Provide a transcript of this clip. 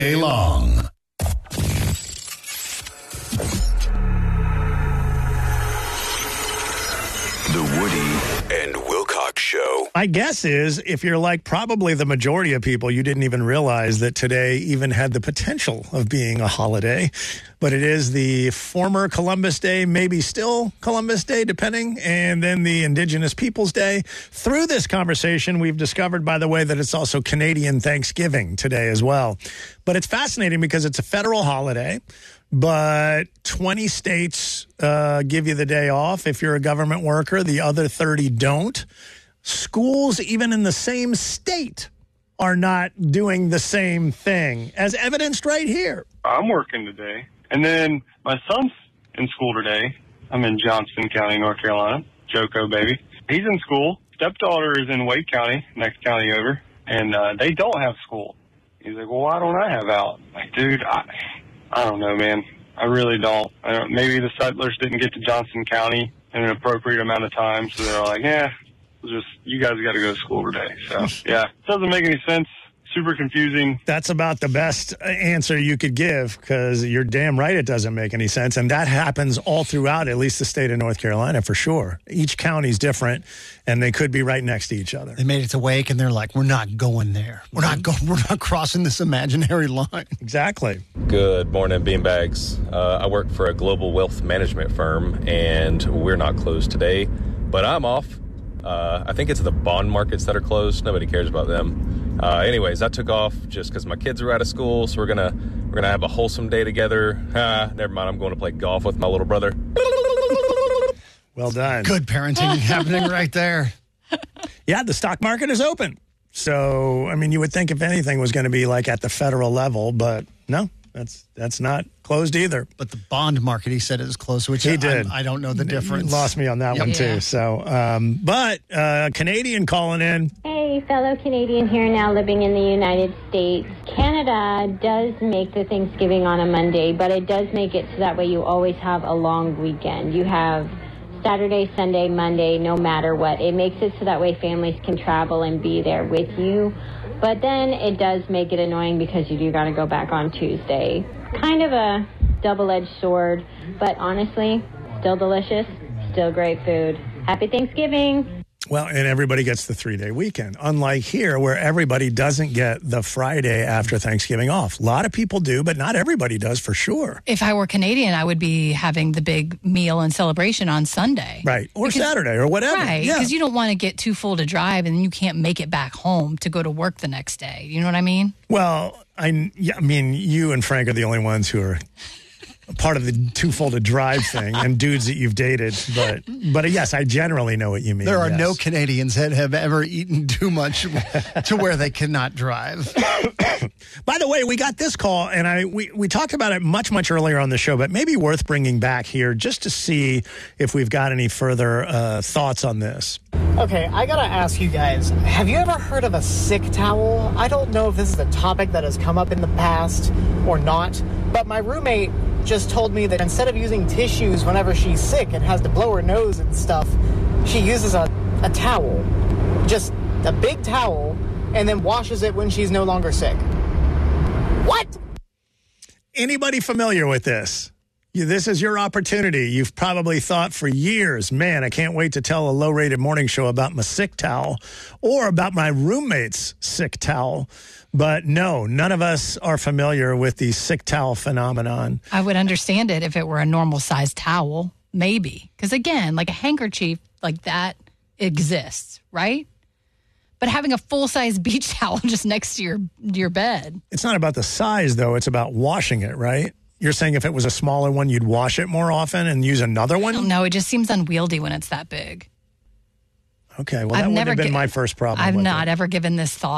Long. The Woody and Wilcox Show. My guess is if you're like probably the majority of people, you didn't even realize that today even had the potential of being a holiday. But it is the former Columbus Day, maybe still Columbus Day, depending, and then the Indigenous Peoples Day. Through this conversation, we've discovered, by the way, that it's also Canadian Thanksgiving today as well. But it's fascinating because it's a federal holiday. But 20 states give you the day off if you're a government worker. The other 30 don't. Schools, even in the same state, are not doing the same thing, as evidenced right here. I'm working today. And then my son's in school today. I'm in Johnston County, North Carolina. Joko, baby. He's in school. Stepdaughter is in Wake County, next county over. And they don't have school. He's like, well, why don't I have out? I'm like, dude, I don't know, man. I really don't. Maybe the settlers didn't get to Johnston County in an appropriate amount of time, so they're like, you guys got to go to school today. So, yeah, it doesn't make any sense. Super confusing. That's about the best answer you could give, because you're damn right it doesn't make any sense. And that happens all throughout, at least the state of North Carolina, for sure. Each county's different, and they could be right next to each other. They made it to Wake, and they're like, we're not going there. We're not crossing this imaginary line. Exactly. Good morning, Beanbags. I work for a global wealth management firm, and we're not closed today, but I'm off. I think it's the bond markets that are closed. Nobody cares about them. Anyways, I took off just because my kids are out of school, so we're gonna have a wholesome day together. Never mind, I'm going to play golf with my little brother. Well done. Good parenting happening right there. Yeah, the stock market is open. So, I mean, you would think if anything was going to be like at the federal level, but no, that's not closed either. But the bond market, he said, is closed, which he did. I don't know the difference. He lost me on that one, too. Yeah. So, but Canadian calling in. Hey, fellow Canadian here now living in the United States. Canada does make the Thanksgiving on a Monday, but it does make it so that way you always have a long weekend. You have Saturday, Sunday, Monday, no matter what. It makes it so that way families can travel and be there with you. But then it does make it annoying because you do got to go back on Tuesday. Kind of a double-edged sword, but honestly, still delicious, still great food. Happy Thanksgiving. Well, and everybody gets the 3-day weekend, unlike here where everybody doesn't get the Friday after Thanksgiving off. A lot of people do, but not everybody does for sure. If I were Canadian, I would be having the big meal and celebration on Sunday. Right. Or Saturday or whatever. Right. Because you don't want to get too full to drive and then you can't make it back home to go to work the next day. You know what I mean? Well, I mean, you and Frank are the only ones who are part of the two-folded drive thing and dudes that you've dated. But yes, I generally know what you mean. There are no Canadians that have ever eaten too much to where they cannot drive. By the way, we got this call, and we talked about it much earlier on the show, but maybe worth bringing back here just to see if we've got any further thoughts on this. Okay, I gotta ask you guys, have you ever heard of a sick towel? I don't know if this is a topic that has come up in the past or not, but my roommate just told me that instead of using tissues whenever she's sick and has to blow her nose and stuff, she uses a towel. Just a big towel, and then washes it when she's no longer sick. What? Anybody familiar with this? This is your opportunity. You've probably thought for years, man, I can't wait to tell a low-rated morning show about my sick towel or about my roommate's sick towel. But no, none of us are familiar with the sick towel phenomenon. I would understand it if it were a normal-sized towel, maybe. Because, again, like a handkerchief like that exists, right? But having a full-size beach towel just next to your bed. It's not about the size, though. It's about washing it, right? You're saying if it was a smaller one, you'd wash it more often and use another one? I don't know. It just seems unwieldy when it's that big. Okay, well, that would have been my first problem. I've not ever given this thought.